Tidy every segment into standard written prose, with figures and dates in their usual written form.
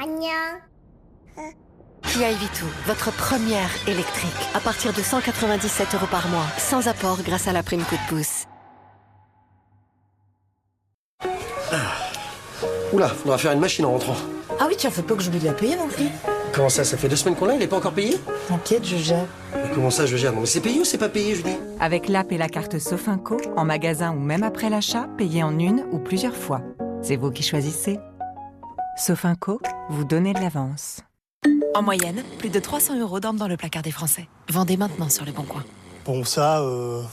안녕. Kia Ivito, votre première électrique. À partir de 197 € par mois, sans apport grâce à la prime coup de pouce. Oula, faudra faire une machine en rentrant. Ah oui, tiens, faut pas que j'oublie de la payer non plus. Comment ça fait 2 semaines qu'on l'a, il est pas encore payé? T'inquiète, je gère. Mais comment ça, je gère? Non mais c'est payé ou c'est pas payé, je dis? Avec l'app et la carte Sofinco, en magasin ou même après l'achat, payez en une ou plusieurs fois. C'est vous qui choisissez. Sofinco, vous donnez de l'avance. En moyenne, plus de 300 € dorment dans le placard des Français. Vendez maintenant sur Le Bon Coin. Bon, ça,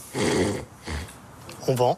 on vend.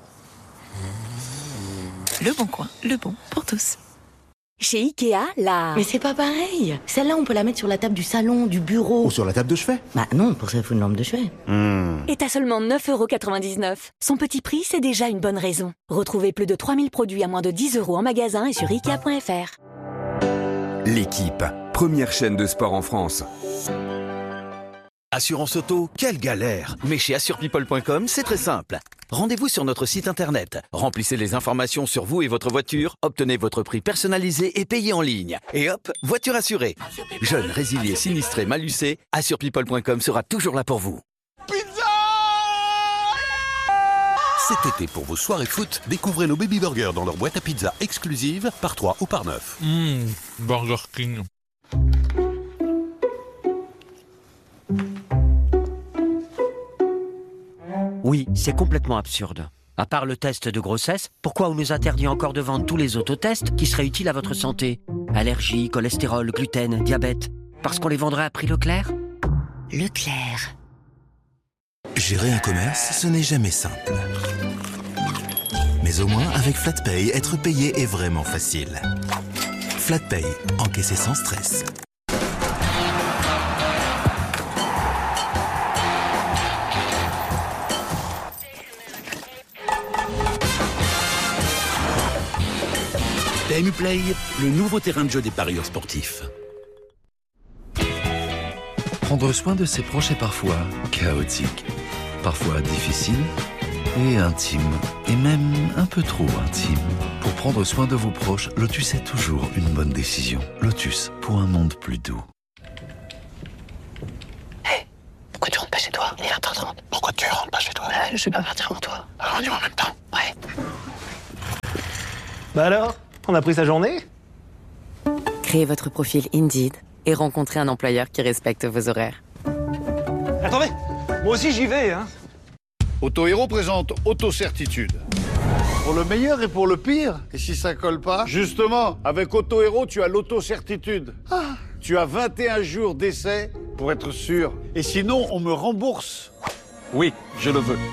Le Bon Coin, le bon pour tous. Chez Ikea, là... Mais c'est pas pareil. Celle-là, on peut la mettre sur la table du salon, du bureau. Ou sur la table de chevet. Bah non, pour ça, il faut une lampe de chevet. est à seulement 9,99 €. Son petit prix, c'est déjà une bonne raison. Retrouvez plus de 3000 produits à moins de 10 € en magasin et sur Ikea.fr. L'équipe, première chaîne de sport en France. Assurance auto, quelle galère! Mais chez AssurePeople.com, c'est très simple. Rendez-vous sur notre site internet, remplissez les informations sur vous et votre voiture, obtenez votre prix personnalisé et payez en ligne. Et hop, voiture assurée. Jeune, résilié, sinistré, malucé, AssurePeople.com sera toujours là pour vous. Cet été, pour vos soirées foot, découvrez nos Baby Burgers dans leur boîte à pizza exclusive, par 3 ou par 9. Burger King. Oui, c'est complètement absurde. À part le test de grossesse, pourquoi on nous interdit encore de vendre tous les autotests qui seraient utiles à votre santé? Allergie, cholestérol, gluten, diabète. Parce qu'on les vendrait à prix Leclerc? Leclerc. Gérer un commerce, ce n'est jamais simple. Mais au moins, avec FlatPay, être payé est vraiment facile. FlatPay, encaisser sans stress. PMU Play, le nouveau terrain de jeu des parieurs sportifs. Prendre soin de ses proches est parfois chaotique, parfois difficile et intime, et même un peu trop intime. Pour prendre soin de vos proches, Lotus est toujours une bonne décision. Lotus, pour un monde plus doux. Hé, pourquoi tu rentres pas chez toi? Il est 20h30. Pourquoi tu rentres pas chez toi? Je vais pas partir avant toi. Alors on y va en même temps. Ouais. Bah alors, on a pris sa journée? Créez votre profil Indeed et rencontrez un employeur qui respecte vos horaires. Attendez, moi aussi j'y vais, hein. Autohéros présente Autocertitude. Pour le meilleur et pour le pire. Et si ça colle pas? Justement, avec Autohéros, tu as l'autocertitude. Tu as 21 jours d'essai pour être sûr. Et sinon, on me rembourse. Oui, je le veux.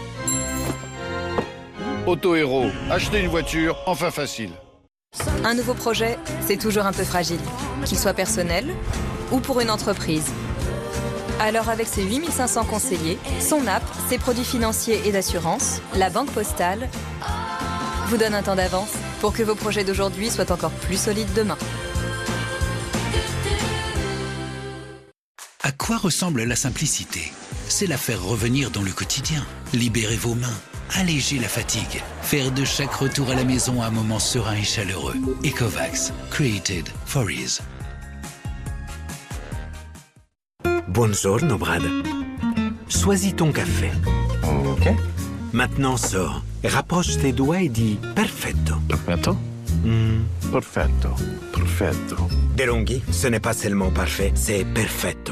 Autohéros, acheter une voiture, enfin facile. Un nouveau projet, c'est toujours un peu fragile, qu'il soit personnel ou pour une entreprise. Alors avec ses 8500 conseillers, son app, ses produits financiers et d'assurance, la Banque Postale vous donne un temps d'avance pour que vos projets d'aujourd'hui soient encore plus solides demain. À quoi ressemble la simplicité? C'est la faire revenir dans le quotidien. Libérez vos mains, alléger la fatigue, faire de chaque retour à la maison un moment serein et chaleureux. Ecovacs, created for ease. Buongiorno, Brad. Choisis ton café. Ok. Maintenant sors, rapproche tes doigts et dis perfetto. Perfetto? Perfetto. Perfetto. DeLonghi, ce n'est pas seulement parfait, c'est perfetto.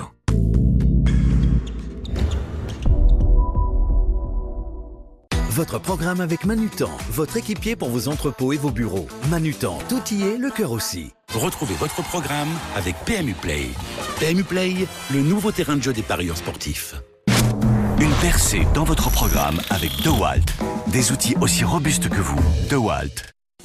Votre programme avec Manutan, votre équipier pour vos entrepôts et vos bureaux. Manutan, tout y est, le cœur aussi. Retrouvez votre programme avec PMU Play. PMU Play, le nouveau terrain de jeu des parieurs sportifs. Une percée dans votre programme avec DeWalt. Des outils aussi robustes que vous. DeWalt.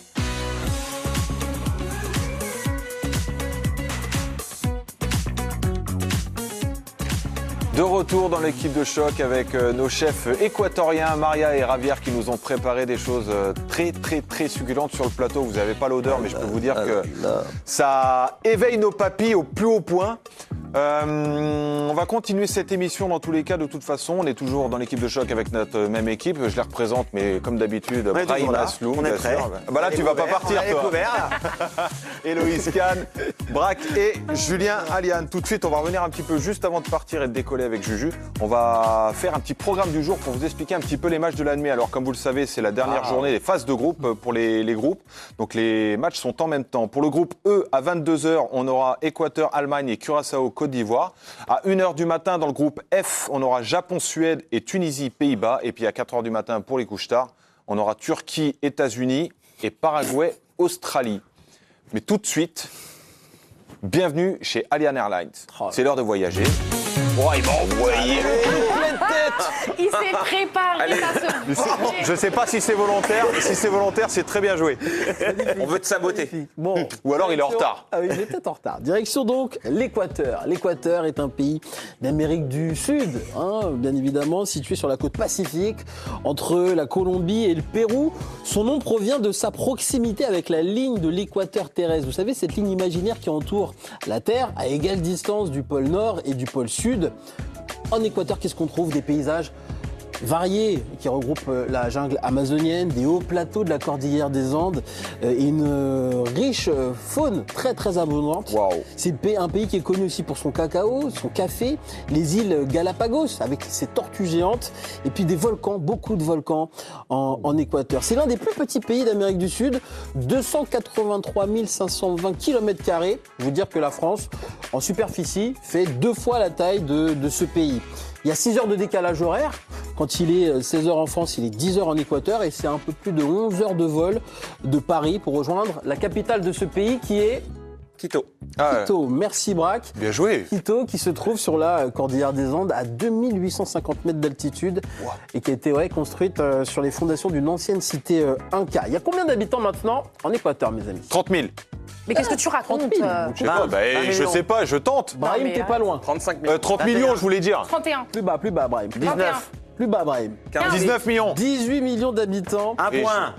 De retour dans l'équipe de choc avec nos chefs équatoriens, Maria et Javier, qui nous ont préparé des choses très succulentes sur le plateau. Vous n'avez pas l'odeur, mais je peux vous dire que ça éveille nos papilles au plus haut point. On va continuer cette émission dans tous les cas. De toute façon, on est toujours dans l'équipe de choc avec notre même équipe. Je les représente, mais comme d'habitude, Brahim Asloum. On est prêts. Bah là, tu vas pas partir, toi. Couvert. Héloïse Kahn, Braque et Julien Aliane. Tout de suite, on va revenir un petit peu juste avant de partir et de décoller avec Juju. On va faire un petit programme du jour pour vous expliquer un petit peu les matchs de la nuit. Alors, comme vous le savez, c'est la dernière journée des phases de groupe pour les groupes. Donc, les matchs sont en même temps. Pour le groupe E, à 22h, on aura Équateur, Allemagne et Curaçao, Côte d'Ivoire. À 1h du matin, dans le groupe F, on aura Japon, Suède et Tunisie, Pays-Bas. Et puis à 4h du matin, pour les couches tard, on aura Turquie, États-Unis et Paraguay, Australie. Mais tout de suite, bienvenue chez Alian Airlines. C'est l'heure de voyager. Oh, il m'a envoyé plein de tête. Il s'est préparé à se... Je sais pas si c'est volontaire. Si c'est volontaire, c'est très bien joué. On veut te saboter. Bon. Ou alors il est en retard. Ah oui, il est peut-être en retard. Direction donc l'Équateur. L'Équateur est un pays d'Amérique du Sud, bien évidemment, situé sur la côte Pacifique, entre la Colombie et le Pérou. Son nom provient de sa proximité avec la ligne de l'équateur terrestre. Vous savez, cette ligne imaginaire qui entoure la Terre à égale distance du pôle Nord et du pôle Sud. En Équateur, qu'est-ce qu'on trouve? Des paysages variés qui regroupent la jungle amazonienne, des hauts plateaux de la cordillère des Andes et une riche faune très très abondante. Wow. C'est un pays qui est connu aussi pour son cacao, son café, les îles Galapagos avec ses tortues géantes et puis des volcans, beaucoup de volcans en Équateur. C'est l'un des plus petits pays d'Amérique du Sud, 283 520 km². Je veux dire que la France, en superficie, fait 2 fois la taille de ce pays. Il y a 6 heures de décalage horaire. Quand il est 16 heures en France, il est 10 heures en Équateur. Et c'est un peu plus de 11 heures de vol de Paris pour rejoindre la capitale de ce pays qui est... Quito. Quito, merci Braque. Bien joué. Quito qui se trouve sur la cordillère des Andes à 2850 mètres d'altitude et qui a été construite sur les fondations d'une ancienne cité Inca. Il y a combien d'habitants maintenant en Équateur, mes amis? 30 000. Mais qu'est-ce que tu racontes? Je sais pas, je tente. Brahim, t'es pas loin. 35 000. 30 millions, je voulais dire. 31. Plus bas, Brahim. 19. Plus bas, Brahim. 19 millions. 18 millions d'habitants. Un point.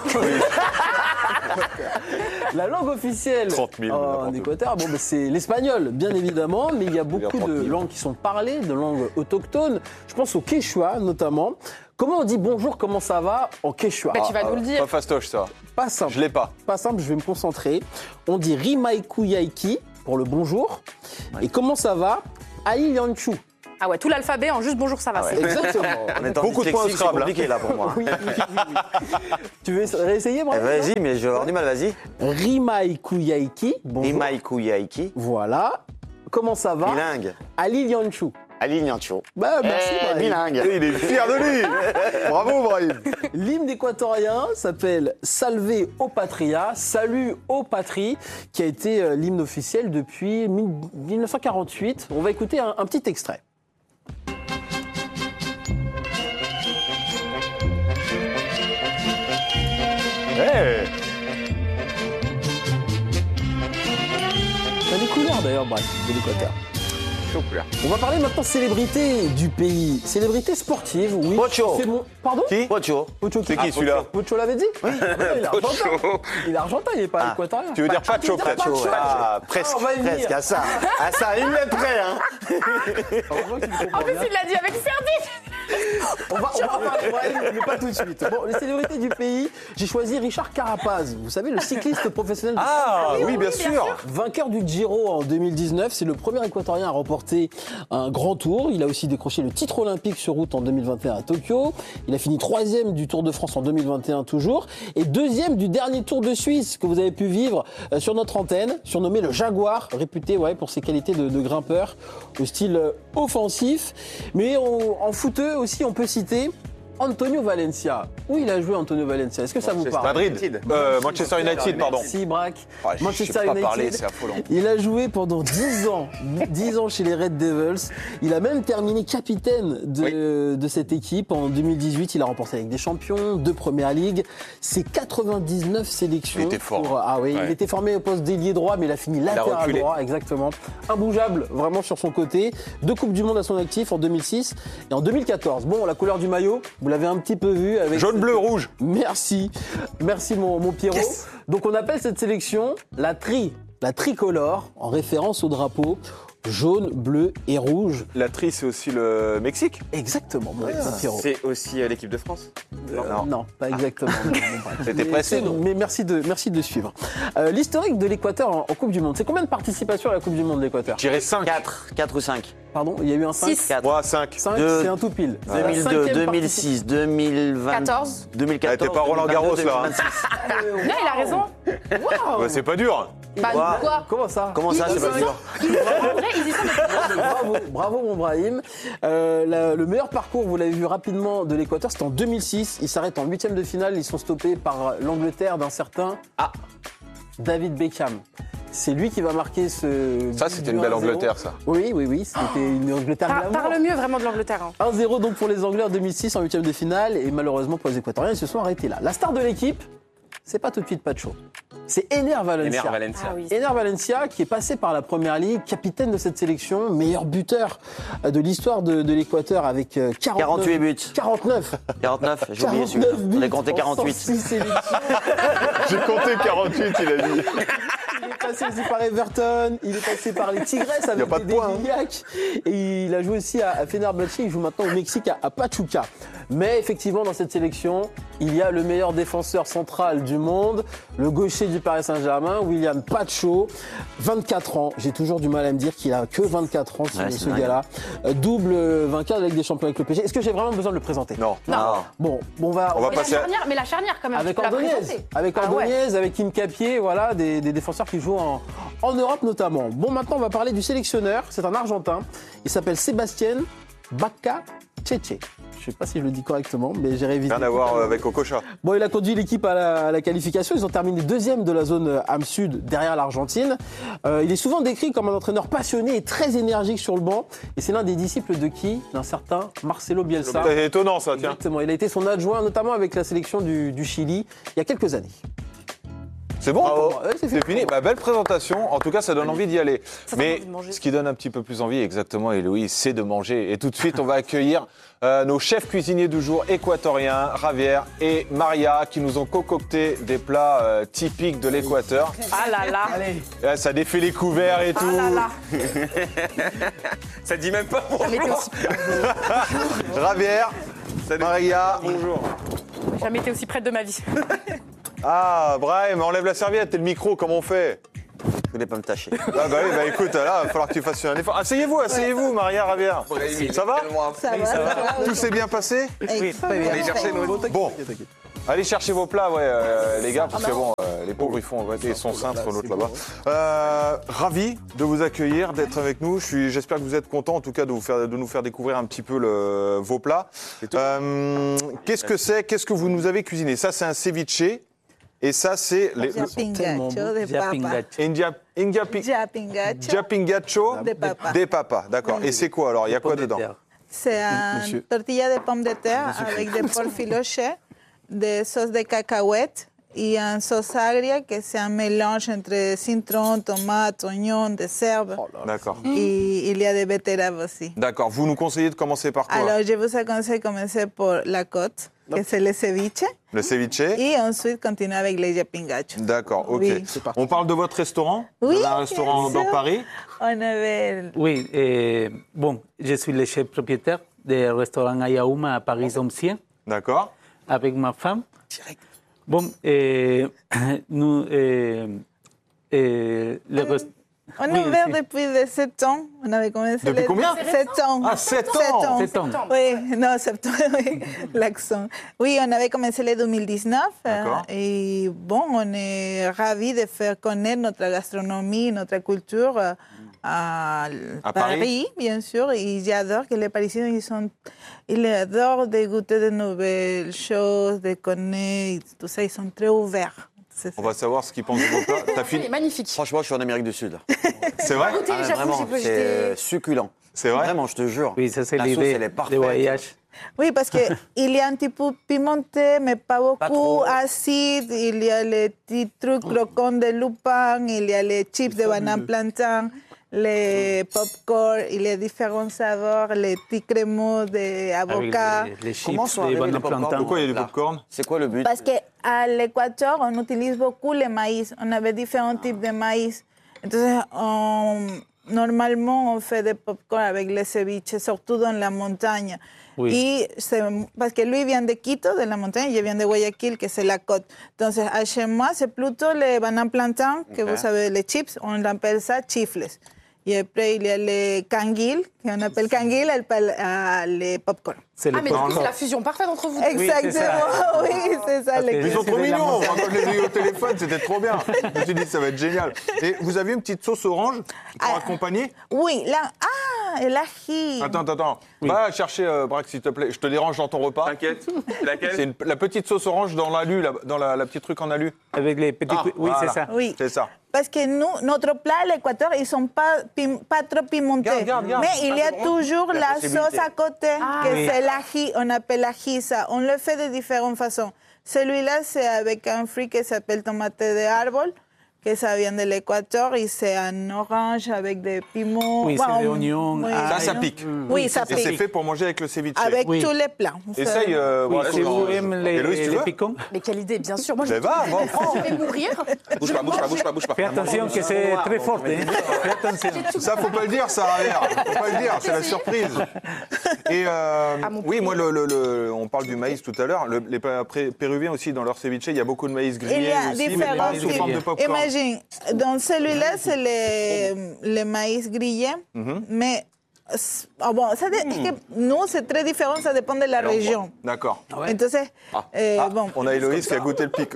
La langue officielle en Équateur, c'est l'espagnol, bien évidemment, mais il y a beaucoup de langues qui sont parlées, de langues autochtones. Je pense au quechua, notamment. Comment on dit bonjour, comment ça va en quechua? Tu vas nous le dire. Pas fastoche, ça. Pas simple. Je l'ai pas. Pas simple, je vais me concentrer. On dit Rimaiku-yaiki pour le bonjour. Et comment ça va? Aïlianchu. Ah ouais, tout l'alphabet en juste bonjour, ça va. Exactement. On est beaucoup de points c'est compliqué là pour moi. Oui. Tu veux réessayer, Brahim? Vas-y, mais je vais avoir du mal, vas-y. Rimaiku-yaiki. Rimaiku-yaiki. Voilà. Comment ça va? Bilingue. Aïlianchu. Aïlianchu. Merci, Brahim. Bilingue. Il est fier de lui. Bravo, Brahim. L'hymne équatorien s'appelle Salve au Patria, Salut aux patries, qui a été l'hymne officiel depuis 1948. On va écouter un petit extrait. Hey. T'as des couleurs d'ailleurs, bref, de l'Équateur. On va parler maintenant célébrité du pays. Célébrité sportive, oui. Pocho. Pardon? Qui? Pocho. C'est qui celui-là? Pocho l'avait dit? Oui. Il est argentin, il n'est pas équatorien. Tu veux dire Pacho? Presque. On va y venir. Presque, à ça. À ça, une lettre près, hein. En plus, il l'a dit avec certitude. On va parler, mais pas tout de suite. Bon, les célébrités du pays, j'ai choisi Richard Carapaz. Vous savez, le cycliste professionnel. Oui, bien sûr. Vainqueur du Giro en 2019, c'est le premier équatorien à remporter un grand tour. Il a aussi décroché le titre olympique sur route en 2021 à Tokyo. Il a fini 3e du Tour de France en 2021 toujours. Et 2e du dernier Tour de Suisse que vous avez pu vivre sur notre antenne, surnommé le Jaguar, réputé pour ses qualités de grimpeur au style offensif. Mais en footeux aussi, on peut citer Antonio Valencia. Où il a joué Antonio Valencia? Est-ce que ça vous parle? Madrid. Manchester United, pardon. Merci, Braque. Manchester United. Parler, c'est affolant. Il a joué pendant 10 ans. 10 ans chez les Red Devils. Il a même terminé capitaine de cette équipe. En 2018, il a remporté la Ligue des Champions, 2 Première Ligue. C'est 99 sélections. Il était fort. Il était formé au poste d'ailier droit, mais il a fini latéral droit, exactement. Imbougeable, vraiment sur son côté. 2 Coupes du Monde à son actif en 2006 et en 2014. Bon, la couleur du maillot, vous l'avez un petit peu vu avec jaune, bleu, rouge. Merci mon Pierrot. Yes. Donc on appelle cette sélection la tricolore en référence au drapeau jaune, bleu et rouge. La tri, c'est aussi le Mexique? Exactement, mon petit Pierrot. C'est aussi l'équipe de France? Non, pas exactement. C'était pressé, non? Mais merci de suivre. L'historique de l'Équateur en Coupe du Monde, c'est combien de participations à la Coupe du Monde de l'Équateur? Je dirais 5. 4 ou 5. Pardon, il y a eu un 5? 6. Moi, 5. 5, c'est un tout pile. 2002, 2006, 2020. 14. 2014. T'es pas Roland Garros, là. Hein. Non, il a raison. Waouh. Bah, c'est pas dur. Bah, quoi? Comment ça? Comment ça, c'est pas dur? En vrai, ils y sont. Bravo mon Brahim. Le meilleur parcours, vous l'avez vu rapidement, de l'Équateur, c'était en 2006. Ils s'arrêtent en 8e de finale. Ils sont stoppés par l'Angleterre d'un certain David Beckham. C'est lui qui va marquer ce... Ça, c'était une belle Angleterre, ça. Oui. C'était une Angleterre glamour. Parle mieux vraiment de l'Angleterre. Hein. 1-0 donc pour les Anglais en 2006 en 8e de finale. Et malheureusement pour les Équatoriens, ils se sont arrêtés là. La star de l'équipe, c'est pas tout de suite Pacho. C'est Ener Valencia. Ener Valencia qui est passé par la Première Ligue, capitaine de cette sélection, meilleur buteur de l'histoire de l'Équateur avec 48 buts. 49. 49, j'ai oublié celui-là. On a compté 48. J'ai compté 48, il a dit. Il est passé aussi par Everton, il est passé par les Tigresses avec des Guignac. Et il a joué aussi à Fenerbahçe, il joue maintenant au Mexique à Pachuca. Mais effectivement, dans cette sélection, il y a le meilleur défenseur central du monde, le gaucher du Paris Saint-Germain, William Pacho, 24 ans. J'ai toujours du mal à me dire qu'il a que 24 ans, ce gars-là. Double vainqueur de la Ligue des Champions avec le PSG. Est-ce que j'ai vraiment besoin de le présenter? Non. Bon, on va passer. Mais la charnière, quand même. Avec Ordonez, avec Kim Capier, voilà, des défenseurs qui jouent en Europe notamment. Bon, maintenant, on va parler du sélectionneur. C'est un Argentin. Il s'appelle Sébastien Baccacheche. Je ne sais pas si je le dis correctement, mais j'ai révisé. Rien à voir avec Okocha. Bon, il a conduit l'équipe à la qualification. Ils ont terminé 2e de la zone AM Sud, derrière l'Argentine. Il est souvent décrit comme un entraîneur passionné et très énergique sur le banc. Et c'est l'un des disciples de qui? D'un certain Marcelo Bielsa. C'est étonnant, ça, tiens. Exactement. Il a été son adjoint, notamment avec la sélection du Chili, il y a quelques années. C'est bon, c'est fini. Bah, belle présentation. En tout cas, ça donne envie d'y aller. Mais ce qui donne un petit peu plus envie, exactement, Héloïse, c'est de manger. Et tout de suite, on va accueillir nos chefs cuisiniers du jour équatoriens, Javier et Maria, qui nous ont concocté des plats typiques de l'Équateur. Ah là là. Allez. Ça défait les couverts et tout. Ah là là. Ça dit même pas bonjour. Javier, Maria, bonjour. J'ai jamais été aussi près de ma vie. Ah, Brahim, enlève la serviette et le micro, comment on fait? Je voulais pas me tâcher. Ah bah oui, bah écoute, là, il va falloir que tu fasses un effort. Asseyez-vous, Maria, Javier. Ça va? Ça va. Tout s'est bien passé? Oui, très bien. Allez chercher nos... Bon, allez chercher vos plats, les gars, parce que bon, les pauvres, ils sont sains sur l'autre là-bas. Ravi de vous accueillir, d'être avec nous. J'espère que vous êtes contents, en tout cas, de nous faire découvrir un petit peu vos plats. Qu'est-ce que c'est? Qu'est-ce que vous nous avez cuisiné? Ça, c'est un ceviche. Et ça, c'est les... Japingacho de papa. D'accord. Et c'est quoi alors? Il y a quoi dedans? C'est une tortilla de pommes de terre avec des pois filochés, des sauces de cacahuètes et une sauce agria que c'est un mélange entre citron, tomate, oignon, des herbes. D'accord. Et il y a des betteraves aussi. D'accord. Vous nous conseillez de commencer par quoi? Alors, je vous conseille de commencer par la côte, que c'est le ceviche. Le ceviche. Et ensuite, continuer avec les japingacho. D'accord, ok. Oui. On parle de votre restaurant? Oui. Vous avez un restaurant dans Paris? On avait... Oui, bon, je suis le chef propriétaire du restaurant Ayaouma à Paris 11e. D'accord. Avec ma femme. Bon, nous, On est ouvert depuis 7 ans. On avait commencé depuis combien? 7 ans. Ah, 7 ans. 7 ans. Oui, non, 7 ans, oui, l'accent. Oui, on avait commencé le 2019. Et bon, on est ravis de faire connaître notre gastronomie, notre culture à Paris, bien sûr. Et j'adore que les Parisiens, ils adorent de goûter de nouvelles choses, de connaître, tout ça. Ils sont très ouverts. On va savoir ce qu'ils pensent de vos plats. C'est magnifique. Franchement, je suis en Amérique du Sud. C'est vrai? Vraiment, c'est succulent. C'est vrai? Vraiment, je te jure. Oui, ça c'est la sauce, elle est l'idée parfaite. des voyages. Oui, parce qu'il y a un petit peu pimenté, mais pas beaucoup acide. Il y a les petits trucs croquants de lupin, il y a les chips de banane plantain, les pop-corn, il y a différents saveurs, les petits crémeaux d'avocat. Les chips, Comment sont arrivés les pop-corn? Pourquoi il y a du pop-corn? C'est quoi le but? Parce qu'à l'Équateur, on utilise beaucoup le maïs. On avait différents types de maïs. Entonces, normalement, on fait des pop-corn avec les ceviches, surtout dans la montagne. Oui. Parce que lui vient de Quito, de la montagne, y vient de Guayaquil, que c'est la côte. Entonces, chez moi, c'est plutôt les bananes plantain, que vous savez, les chips, on appelle ça chifles. Et après, il y a les canguil, qu'on appelle canguil, les pop-corn. Ah, mais du coup, c'est la fusion parfaite entre vous deux. Exactement, oui, c'est ça. Ils sont trop mignons. Quand je les ai eu au téléphone, c'était trop bien. Je me suis dit, ça va être génial. Et vous avez une petite sauce orange pour accompagner? Oui, et l'ají. Attends. Va chercher, Braque, s'il te plaît. Je te dérange dans ton repas. T'inquiète. Laquelle? C'est la petite sauce orange dans l'alu, dans la petite truc en alu. Avec les petits... oui, voilà. c'est ça. Oui. C'est ça. Parce que nous, notre plat à l'Équateur, ils ne sont pas trop pimentés. Regarde. Mais il y a toujours la sauce à côté, c'est l'ají, on appelle l'ají ça. On le fait de différentes façons. Celui-là, c'est avec un fruit qui s'appelle tomate de árbol, que ça vient de l'Équateur, et c'est un orange avec des piments. Oui, c'est des oignons. Oui. Ça pique. Oui, ça pique. Et c'est fait pour manger avec le ceviche. Avec tous les plats. Essaye. Si vous aimez les piquants. Mais quelle idée, bien sûr. Moi, Mais va, je vais mourir. Bouge pas. Fais attention que c'est très fort. Fais attention. Ça, faut pas le dire, ça, Javier. Faut pas le dire, c'est la surprise. Et oui, moi, on parle du maïs tout à l'heure. Les Péruviens aussi, dans leur ceviche, il y a beaucoup de maïs grillé. Il y a aussi, différents sous forme de popcorn. Imagine, dans celui-là, c'est le maïs grillé, mais bon, nous, c'est très différent, ça dépend de la région. D'accord. Entonces, bon. On a Héloïse qui a goûté le pic.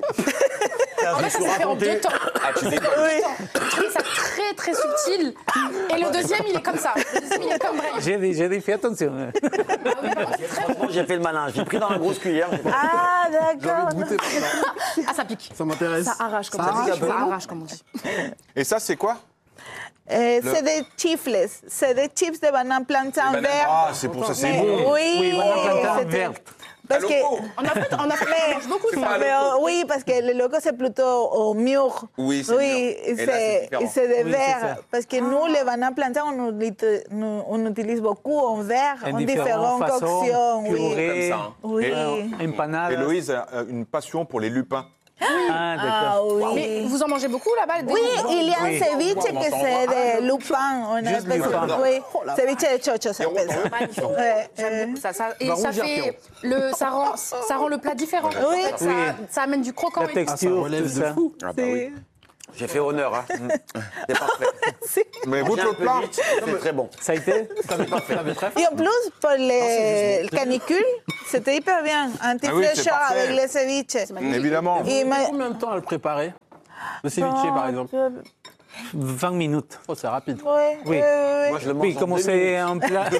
En fait, ça s'est fait en 2 temps. Tu déconnes. Je trouvais ça très, très subtil. Et le deuxième, il est comme ça. Le deuxième, il est comme Brian. J'ai dit, fais attention. Franchement, j'ai fait le malin. J'ai pris dans la grosse cuillère. Ah, d'accord. Ah, ça pique. Ça m'intéresse. Ça arrache, comme on dit. Et ça, c'est quoi? C'est des chifles, c'est des chips de banane plantain vert. Ah, c'est pour ça, c'est bon. Oui, banane plantain vert. Parce que, on a fait beaucoup de ça. Oui, parce que le loco, c'est plutôt au mûr. Oui, c'est mûr. C'est des verts. Parce que nous, les bananes plantain, on utilise beaucoup en verre, en différentes coctions. Purée, oui. Empanadas. Héloïse a une passion pour les lupins. Ah, d'accord. Oui. Mais vous en mangez beaucoup là-bas? Oui, il y a un ceviche que c'est de lupin. On appelle ça. Oui, ceviche de chocho, ça s'appelle ça. Magnifique. J'aime beaucoup ça. Et ça fait ça rend le plat différent. Oui. En fait, ça amène du croquant. La texture, tout ça. Ah bah oui. J'ai fait honneur, hein. C'est parfait. Mais vous, le plat, c'est très bon. Ça a été? Et en plus, pour les canicules, c'était hyper bien. Un petit fraîcheur avec les ceviches. Évidemment. Et combien de temps à le préparer? Le ceviche, par exemple? 20 minutes. Oh, c'est rapide. Oui. Moi, je le mange. Oui, comme c'est un plat.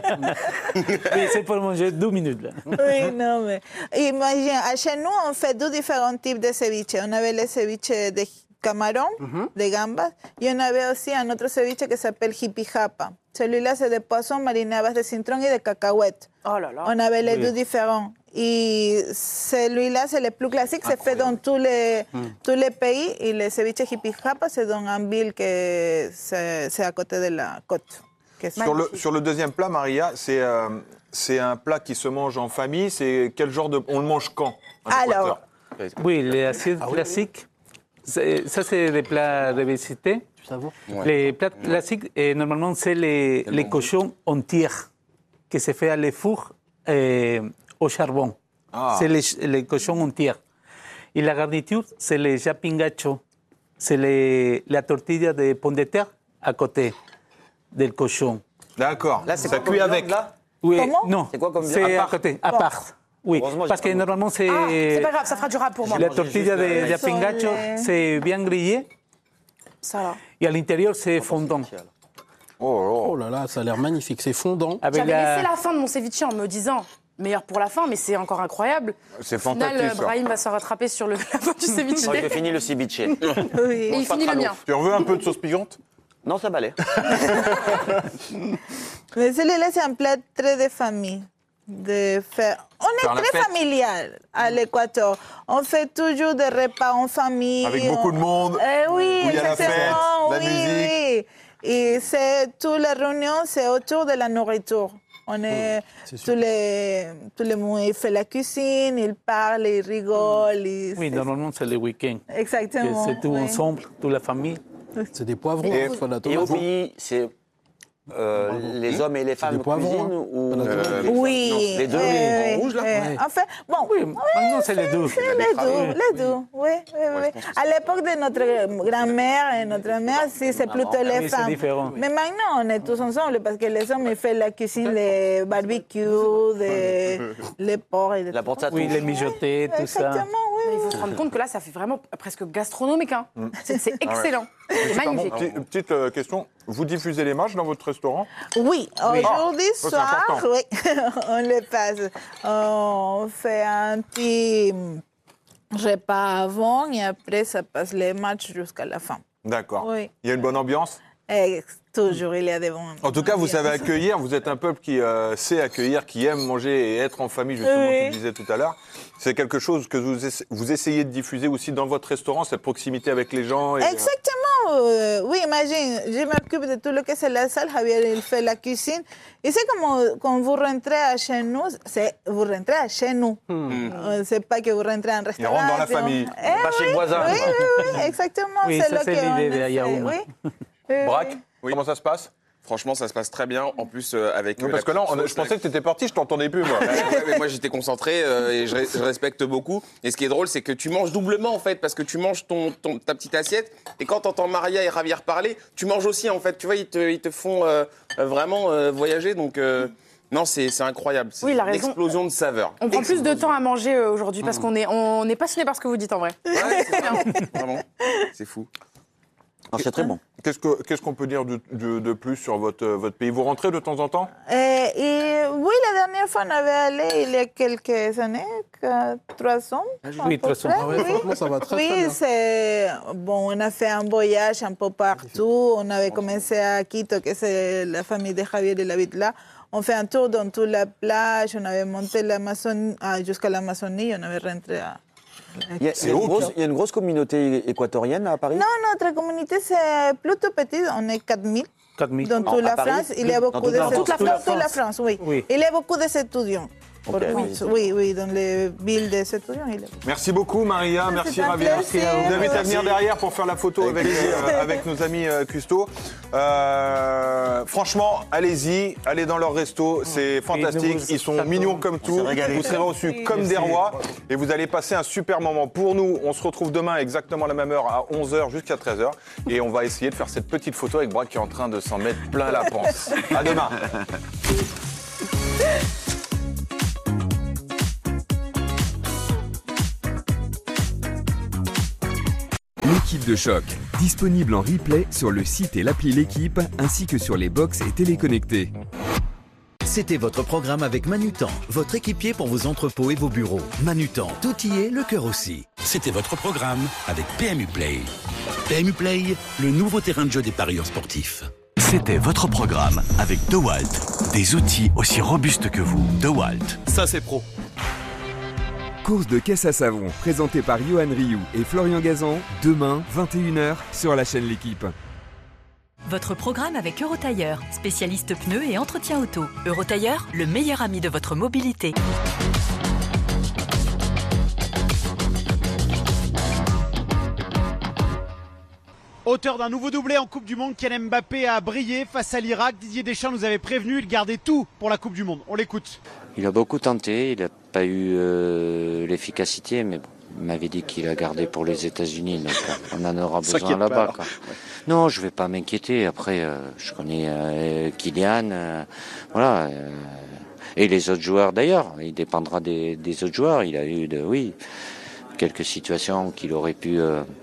Oui, c'est pour manger 2 minutes. Là. Oui, non, mais. Imagine, chez nous, on fait 2 différents types de ceviche. On avait le ceviche de camarón, de gambas, y on avait aussi un autre ceviche qui s'appelle jipijapa. Celui-là, c'est des poissons marinés à base de citron et de cacahuètes. Oh là là. On avait les 2 différents. Et celui-là, c'est le plus classique, c'est fait dans tous les pays. Et le ceviche jipijapa, c'est dans une ville que c'est à côté de la côte. Sur le deuxième plat, Maria, c'est un plat qui se mange en famille. C'est quel genre de... On le mange quand? Alors. Oui, les assiettes classiques. Ça, c'est des plats revisités. Tu savoures? Les plats classiques, normalement, c'est les cochons entiers, qui se fait à le four au charbon. Ah. C'est les cochons entiers. Et la garniture, c'est les japingacho. C'est la tortilla de pommes de terre à côté del cochon. D'accord. Là, c'est ça cuit avec. Là Oui, comment? Non, c'est quoi comme c'est à côté, à part. Oui, parce que normalement, c'est... Ah, c'est pas grave, ça fera du rap pour moi. La tortilla de japingacho, c'est bien grillé. Ça va. Et à l'intérieur, c'est fondant. Oh là là, ça a l'air magnifique, c'est fondant. J'avais laissé la fin de mon ceviche en me disant meilleur pour la fin, mais c'est encore incroyable. C'est Au fantastique. final, Brahim va se rattraper sur la fin du ceviche. Moi, je finis le ceviche. Oui. Et il finit le mien. Tu en veux un peu de sauce piquante? Non, ça balait. Mais celui-là, c'est un plat très de famille. On est très familial à l'Équateur. On fait toujours des repas en famille. Avec beaucoup de monde. Oui, où il y a la fête, la musique. Oui. Et toutes les réunions, c'est autour de la nourriture. On est tous les mois, ils font la cuisine, ils parlent, ils rigolent. Oui, normalement, c'est le week-end. Exactement. C'est tout ensemble, toute la famille. C'est des poivrons, Et, soit de la et tomate. au pays, c'est les hommes et les femmes poivrons, cuisinent ou Oui. non, les deux en rouge là. En fait, bon. Oui, maintenant c'est les deux. Les deux, oui. À l'époque de notre grand-mère et notre mère, c'est plutôt les femmes. différent. Mais maintenant, on est tous ensemble parce que les hommes, ils font la cuisine, les barbecues, les porcs. Et La porte Oui, les mijotés, tout ça. Exactement, oui. Il faut se rendre compte que là, ça fait vraiment presque gastronomique. Hein. C'est excellent. C'est magnifique. Petite question, vous diffusez les matchs dans votre restaurant? Oui, aujourd'hui ça, c'est soir, important. oui, on les passe. On fait un petit repas avant et après, ça passe les matchs jusqu'à la fin. D'accord. Oui. Il y a une bonne ambiance? Toujours, il y a des bons. En tout cas, vous savez accueillir, vous êtes un peuple qui sait accueillir, qui aime manger et être en famille, justement, Oui. tu le disais tout à l'heure. C'est quelque chose que vous essayez de diffuser aussi dans votre restaurant, cette proximité avec les gens. Et, Exactement, oui, imagine, je m'occupe de tout ce que c'est la salle, Javier, il fait la cuisine. Et c'est comme quand vous rentrez à chez nous, vous rentrez à chez nous. C'est pas que vous rentrez en restaurant. Il rentre dans la famille, pas chez le voisin. Oui, exactement. Oui, ça, c'est l'idée de Yaouma. Braque, comment ça se passe? Franchement, ça se passe très bien. En plus, avec. Non, parce que là, je pensais que tu étais parti, je t'entendais plus, moi. Ouais, mais moi, j'étais concentré et je respecte beaucoup. Et ce qui est drôle, c'est que tu manges doublement, en fait, parce que tu manges ta petite assiette. Et quand tu entends Maria et Javier parler, tu manges aussi, en fait. Tu vois, ils te font vraiment voyager. Donc, non, c'est incroyable. C'est Oui, il a une raison. explosion de saveurs. On prend plus de temps à manger aujourd'hui parce qu'on est passionné par ce que vous dites en vrai. Ouais, c'est bien. Vraiment, c'est fou. C'est très bon. Qu'est-ce qu'on peut dire de plus sur votre pays? Vous rentrez de temps en temps? Oui, la dernière fois, on avait allé il y a quelques années, 3 ans. Oui, 3 ans. Ah ouais, franchement, ça va très bien. C'est bon, on a fait un voyage un peu partout. On avait commencé à Quito, que c'est la famille de Javier de la habite là. On fait un tour dans toute la plage. On avait monté l'Amazonie jusqu'à l'Amazonie. On avait rentré à... Il y a une grosse communauté équatorienne à Paris? Non, notre communauté, c'est plutôt petite. On est 4000. 4000. Dans toute la Paris? France, il y a beaucoup de... Dans toute la France, oui. Il y a beaucoup d'étudiants. Okay. Oui, dans les villes des étudiants. Merci beaucoup, Maria. Merci, Javier. Je vous invite à venir derrière pour faire la photo avec nos amis Custo. Franchement, allez-y, allez dans leur resto. C'est fantastique. Ils sont mignons comme tout. Vous serez reçus comme des rois. Et vous allez passer un super moment. Pour nous, on se retrouve demain à exactement la même heure, à 11h jusqu'à 13h. Et on va essayer de faire cette petite photo avec Braque qui est en train de s'en mettre plein la panse. À demain. L'équipe de choc, disponible en replay sur le site et l'appli L'équipe, ainsi que sur les box et téléconnectés. C'était votre programme avec Manutan, votre équipier pour vos entrepôts et vos bureaux. Manutan, tout y est, le cœur aussi. C'était votre programme avec PMU Play. PMU Play, le nouveau terrain de jeu des parieurs sportifs. C'était votre programme avec DeWalt. Des outils aussi robustes que vous. DeWalt. Ça, c'est pro. Course de caisse à savon, présentée par Johan Rioux et Florian Gazan, demain, 21h, sur la chaîne L'équipe. Votre programme avec Eurotailleur, spécialiste pneus et entretien auto. Eurotailleur, le meilleur ami de votre mobilité. Auteur d'un nouveau doublé en Coupe du Monde, Kylian Mbappé a brillé face à l'Irak. Didier Deschamps nous avait prévenu, il gardait tout pour la Coupe du Monde. On l'écoute. Il a beaucoup tenté, il n'a pas eu l'efficacité, mais bon, il m'avait dit qu'il a gardé pour les États-Unis, donc on en aura besoin là-bas. Non, je ne vais pas m'inquiéter. Après, je connais Kylian, voilà. Et les autres joueurs d'ailleurs, il dépendra des autres joueurs. Il a eu, quelques situations qu'il aurait pu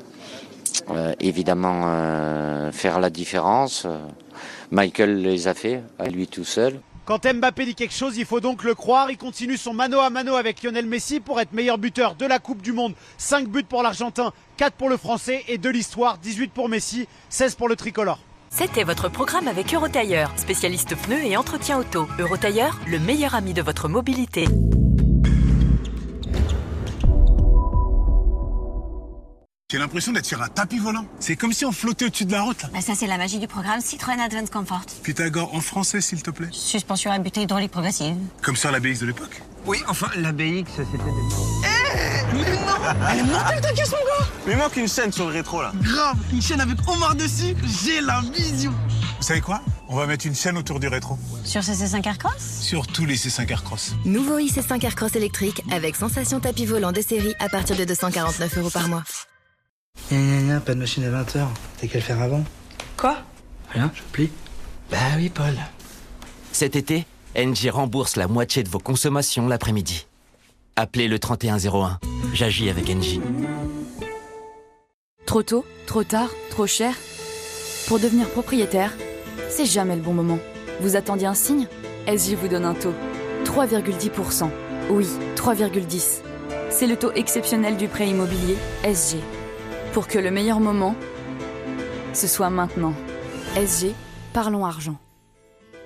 évidemment faire la différence. Michael les a fait à lui tout seul. Quand Mbappé dit quelque chose, il faut donc le croire. Il continue son mano à mano avec Lionel Messi pour être meilleur buteur de la Coupe du Monde. 5 buts pour l'Argentin, 4 pour le Français et de l'histoire, 18 pour Messi, 16 pour le tricolore. C'était votre programme avec Eurotailleur, spécialiste pneus et entretien auto. Eurotailleur, le meilleur ami de votre mobilité. J'ai l'impression d'être sur un tapis volant. C'est comme si on flottait au-dessus de la route. Bah ça, c'est la magie du programme Citroën Advanced Comfort. Pythagore en français, s'il te plaît. Suspension à butée hydraulique progressive. Comme sur la BX de l'époque. Oui, enfin, la BX, c'était des... Mais non, elle est mortelle ta caisse, mon gars. Mais il manque une chaîne sur le rétro là. Grave, une chaîne avec Omar dessus, j'ai la vision. Vous savez quoi? On va mettre une chaîne autour du rétro. Sur ce C5 Aircross? Sur tous les C5 Aircross. Nouveau IC5 Aircross électrique avec sensation tapis volant de série à partir de 249 € par mois. Pas de machine à 20h. T'as qu'à le faire avant. Quoi? Rien, je plie. Bah oui, Paul. Cet été, Engie rembourse la moitié de vos consommations l'après-midi. Appelez le 3101. J'agis avec Engie. Trop tôt, trop tard, trop cher. Pour devenir propriétaire, c'est jamais le bon moment. Vous attendiez un signe? SG vous donne un taux. 3,10%. Oui, 3,10. C'est le taux exceptionnel du prêt immobilier SG. Pour que le meilleur moment, ce soit maintenant. SG, parlons argent.